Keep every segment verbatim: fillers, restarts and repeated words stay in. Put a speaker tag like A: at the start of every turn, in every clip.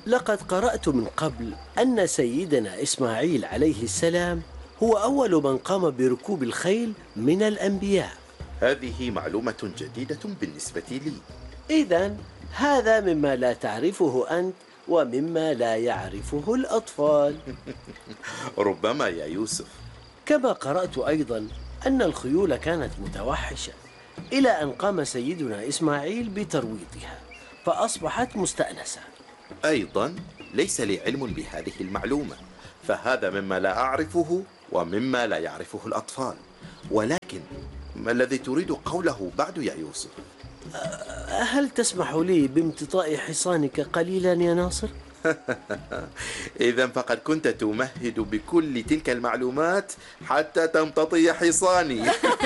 A: لقد قرأت من قبل أن سيدنا إسماعيل عليه السلام هو أول من قام بركوب الخيل من الأنبياء.
B: هذه معلومة جديدة بالنسبة لي.
A: إذن هذا مما لا تعرفه أنت ومما لا يعرفه الأطفال.
B: ربما يا يوسف.
A: كما قرأت أيضا أن الخيول كانت متوحشة إلى أن قام سيدنا إسماعيل بترويضها فأصبحت مستأنسة.
B: أيضا ليس لي علم بهذه المعلومة، فهذا مما لا أعرفه ومما لا يعرفه الأطفال. ولكن ما الذي تريد قوله بعد يا يوسف؟
A: هل تسمح لي بامتطاء حصانك قليلا يا ناصر؟
B: إذا فقد كنت تمهد بكل تلك المعلومات حتى تمتطي حصاني.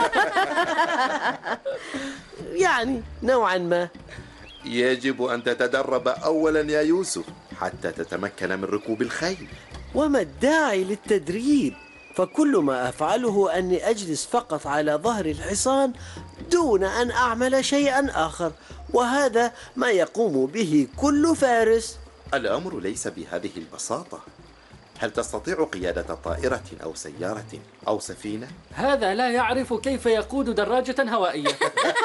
A: يعني نوعا ما.
B: يجب أن تتدرب أولا يا يوسف حتى تتمكن من ركوب الخيل.
A: وما الداعي للتدريب؟ فكل ما أفعله أني أجلس فقط على ظهر الحصان دون أن أعمل شيئا آخر، وهذا ما يقوم به كل فارس.
B: الأمر ليس بهذه البساطة. هل تستطيع قيادة طائرة أو سيارة أو سفينة؟
C: هذا لا يعرف كيف يقود دراجة هوائية.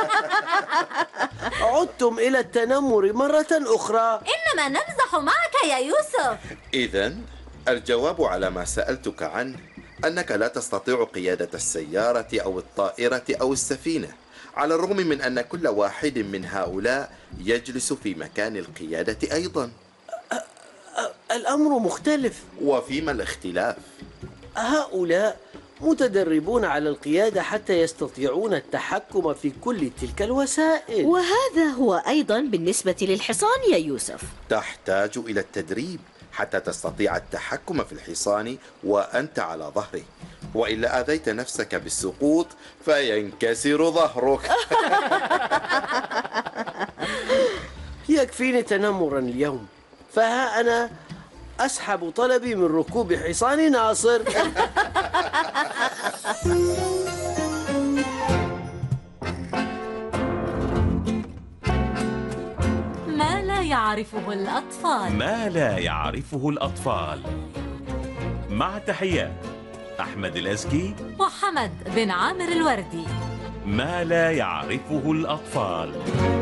A: عدتم إلى التنمر مرة أخرى.
D: إنما نمزح معك يا يوسف.
B: إذن الجواب على ما سألتك عنه أنك لا تستطيع قيادة السيارة أو الطائرة أو السفينة، على الرغم من أن كل واحد من هؤلاء يجلس في مكان القيادة أيضا.
A: الأمر مختلف.
B: وفيما الاختلاف؟
A: هؤلاء متدربون على القيادة حتى يستطيعون التحكم في كل تلك الوسائل.
D: وهذا هو أيضا بالنسبة للحصان يا يوسف.
B: تحتاج إلى التدريب حتى تستطيع التحكم في الحصان وأنت على ظهره، وإلا أذيت نفسك بالسقوط فينكسر ظهرك.
A: يكفيني تنمرا اليوم، فها أنا أسحب طلبي من ركوب حصان ناصر.
E: ما لا يعرفه الأطفال.
F: ما لا يعرفه الأطفال. مع تحيات أحمد الأزكي
E: وحمد بن عامر الوردي.
F: ما لا يعرفه الأطفال.